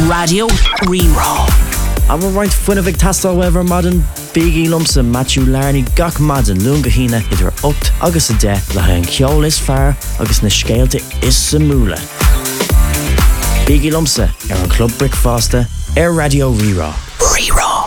Radio Rerá. I'm right funnavig tastal wever modern Biggie Lumpson Matthew Larney gach madden lunga hina idir opt agus a de le an ceol is fear agus na scéalte is sa múla. Biggie Lumpsa an Club Brick Foster Radio Rerá.